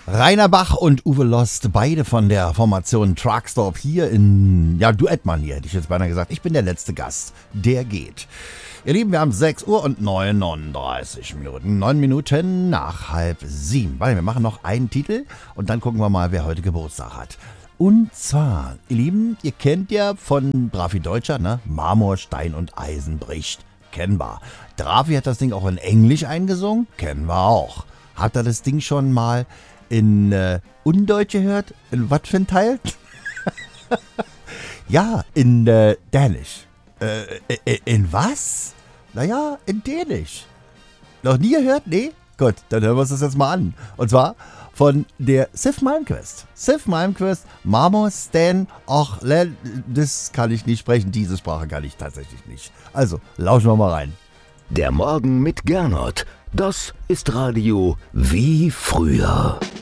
Rainer Bach und Uwe Lost, beide von der Formation Truckstop hier in, Duettmanier, hätte ich jetzt beinahe gesagt. Ich bin der letzte Gast, der geht. Ihr Lieben, wir haben 6 Uhr und 39 Minuten. 9 Minuten nach 6:30. Weil wir machen noch einen Titel und dann gucken wir mal, wer heute Geburtstag hat. Und zwar, ihr Lieben, ihr kennt ja von Drafi Deutscher, ne? Marmor, Stein und Eisen bricht. Kennbar. Drafi hat das Ding auch in Englisch eingesungen. Kennen wir auch. Habt ihr das Ding schon mal in Undeutsch gehört? In was für ein Teil? Ja, in Dänisch. In was? Naja, in Dänisch. Noch nie gehört? Nee? Gut, dann hören wir uns das jetzt mal an. Und zwar von der Sif Malmquist. Sif Malmquist, Marmor, Stan, das kann ich nicht sprechen. Diese Sprache kann ich tatsächlich nicht. Also, lauschen wir mal rein. Der Morgen mit Gernot. Das ist Radio wie früher.